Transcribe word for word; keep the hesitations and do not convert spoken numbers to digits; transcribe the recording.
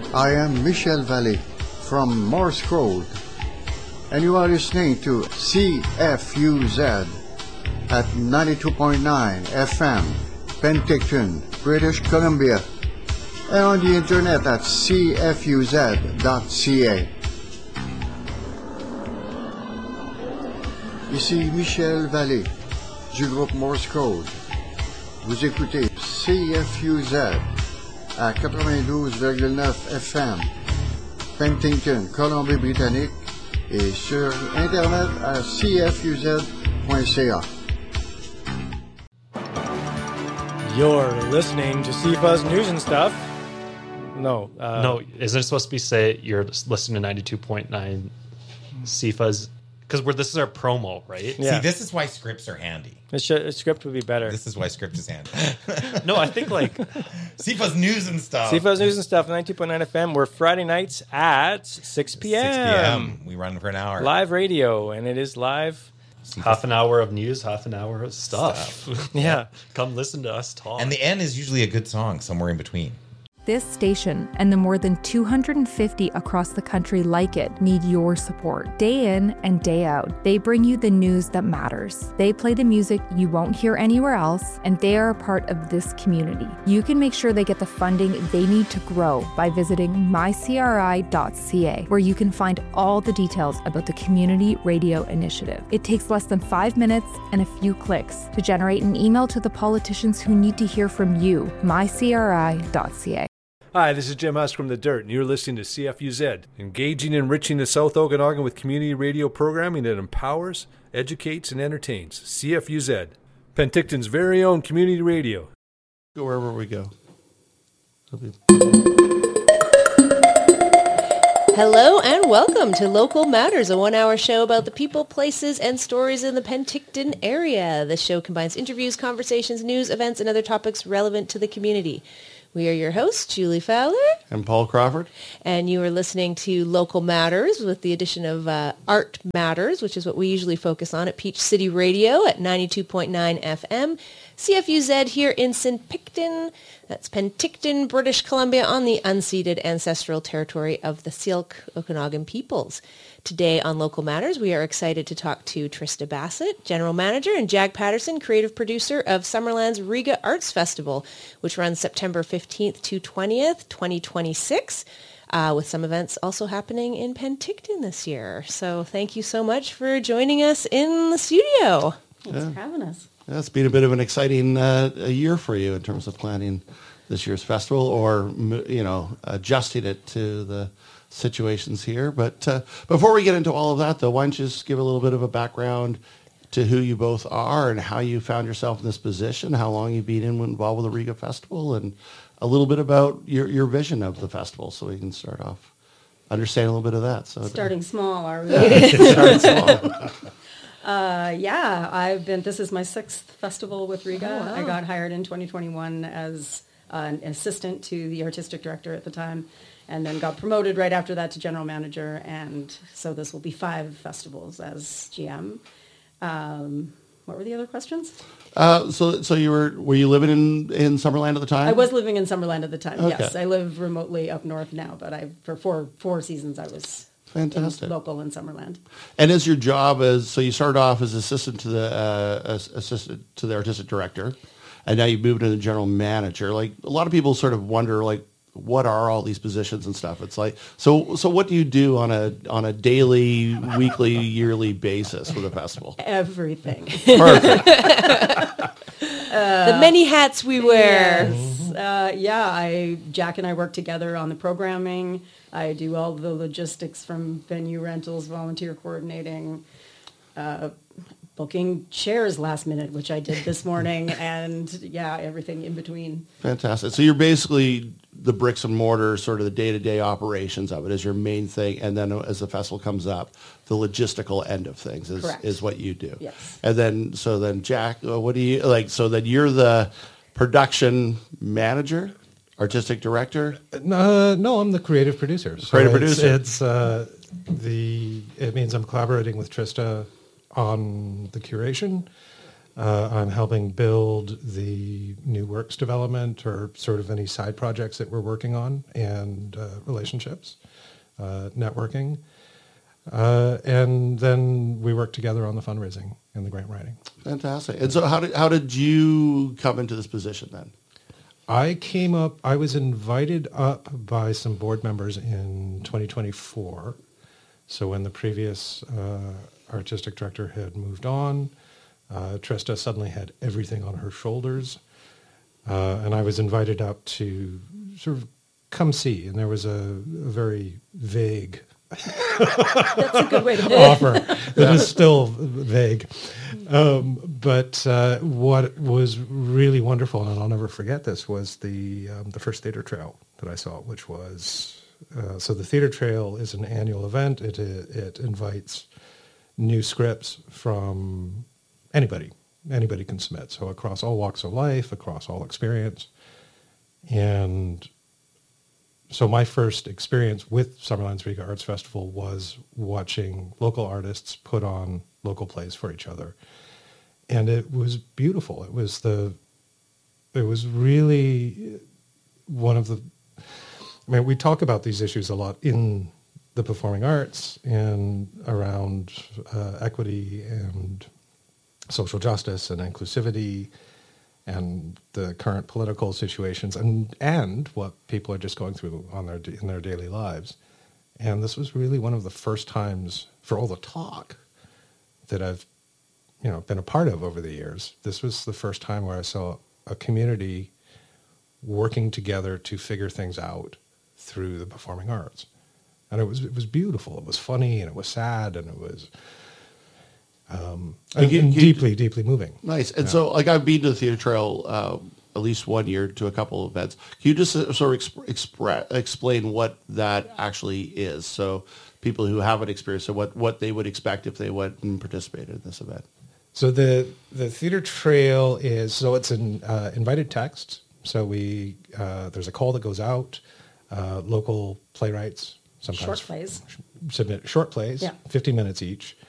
I am Michel Vallée from Morse Code, and you are listening to C F U Z at ninety-two point nine F M, Penticton, British Columbia, and on the internet at c f u z dot c a. Ici Michel Vallée du groupe Morse Code. Vous écoutez C F U Z à quatre-vingt-douze virgule neuf F M, Penticton, Colombie-Britannique, et sur Internet à c f u z point c a. You're listening to C F U Z News and Stuff. No. Uh, no, isn't it supposed to be say you're listening to ninety-two point nine C F U Z? Because we're this is our promo, right? Yeah. See, this is why scripts are handy. The, sh- the script would be better. This is why script is handy. No, I think like C F U Z News and Stuff. C F U Z News and Stuff, ninety-two point nine F M. We're Friday nights at six p.m. six p.m. We run for an hour. Live radio, and it is live. half an hour of news, half an hour of stuff. Stuff. Yeah. Come listen to us talk. And the end is usually a good song somewhere in between. This station and the more than two hundred fifty across the country like it need your support. Day in and day out, they bring you the news that matters. They play the music you won't hear anywhere else, and they are a part of this community. You can make sure they get the funding they need to grow by visiting my c r i dot c a, where you can find all the details about the Community Radio Initiative. It takes less than five minutes and a few clicks to generate an email to the politicians who need to hear from you. my c r i dot c a. Hi, this is Jim Huss from The Dirt, and you're listening to C F U Z, engaging and enriching the South Okanagan with community radio programming that empowers, educates, and entertains. C F U Z, Penticton's very own community radio. Go wherever we go. Hello and welcome to Local Matters, a one-hour show about the people, places, and stories in the Penticton area. This show combines interviews, conversations, news, events, and other topics relevant to the community. We are your hosts, Julie Fowler. And Paul Crawford. And you are listening to Local Matters with the addition of uh, Art Matters, which is what we usually focus on at Peach City Radio at ninety-two point nine F M. C F U Z here in Saint Picton. That's Penticton, British Columbia, on the unceded ancestral territory of the Syilx Okanagan peoples. Today on Local Matters, we are excited to talk to Trista Bassett, General Manager, and Jag Patterson, Creative Producer of Summerland's Riga Arts Festival, which runs September fifteenth to twentieth, twenty twenty-six, uh, with some events also happening in Penticton this year. So thank you so much for joining us in the studio. Thanks yeah. for having us. Yeah, it's been a bit of an exciting uh, a year for you in terms of planning this year's festival, or, you know, adjusting it to the situations here. But uh, before we get into all of that, though, why don't you just give a little bit of a background to who you both are and how you found yourself in this position, how long you've been in, involved with the Riga Festival, and a little bit about your, your vision of the festival, so we can start off understanding a little bit of that. So starting small, are we? Starting small. Uh, yeah, I've been. This is my sixth festival with Riga. Oh, wow. I got hired in twenty twenty-one as uh, an assistant to the artistic director at the time, and then got promoted right after that to general manager. And so this will be five festivals as G M. Um, what were the other questions? Uh, so, so you were were you living in, in Summerland at the time? I was living in Summerland at the time. Okay. Yes, I live remotely up north now, but I for four four seasons I was. Fantastic. Local in Summerland. And as your job as, so you started off as assistant to the uh, as assistant to the artistic director, and now you moved into the general manager. Like, a lot of people sort of wonder, like, what are all these positions and stuff? It's like, so so what do you do on a on a daily, weekly, yearly basis for the festival? Everything. Perfect. Uh, the many hats we wear. Yes. Uh, yeah, I Jack and I work together on the programming. I do all the logistics from venue rentals, volunteer coordinating, uh, booking chairs last minute, which I did this morning, and yeah, everything in between. Fantastic. So you're basically the bricks and mortar, sort of the day-to-day operations of it is your main thing, and then as the festival comes up, the logistical end of things is, is what you do. Yes. And then, so then Jack, uh, what do you, like, so then you're the production manager, artistic director? Uh, no, I'm the creative producer. So creative it's, producer. It's uh, the, it means I'm collaborating with Trista on the curation. Uh, I'm helping build the new works development or sort of any side projects that we're working on, and uh, relationships, uh, networking. Uh, and then we work together on the fundraising and the grant writing. Fantastic. And so how did, how did you come into this position then? I came up, I was invited up by some board members in twenty twenty-four. So when the previous uh, artistic director had moved on, uh, Trista suddenly had everything on her shoulders. Uh, and I was invited up to sort of come see. And there was a, a very vague That's a good way to put it. offer that is still vague. Um, but uh, what was really wonderful, and I'll never forget this, was the um, the first theater trail that I saw, which was, uh, so the theater trail is an annual event. It, it, it invites new scripts from anybody. Anybody can submit. So across all walks of life, across all experience. And so my first experience with Summerlands Riga Arts Festival was watching local artists put on local plays for each other. And it was beautiful. It was the, it was really one of the, I mean, we talk about these issues a lot in the performing arts and around uh, equity and social justice and inclusivity and the current political situations, and and what people are just going through on their in their daily lives. And this was really one of the first times, for all the talk that I've, you know, been a part of over the years, this was the first time where I saw a community working together to figure things out through the performing arts. And it was it was beautiful. It was funny, and it was sad, and it was Um, and, You- and you- deeply, deeply moving. Nice. And Yeah. so, like, I've been to the theater trail uh, at least one year to a couple of events. Can you just uh, sort of exp- expre- explain what that actually is? So people who haven't experienced it, what, what they would expect if they went and participated in this event. So the the theater trail is, so it's an uh, invited text. So we uh, there's a call that goes out. Uh, local playwrights sometimes Short plays. submit short plays, Yeah. fifty minutes each,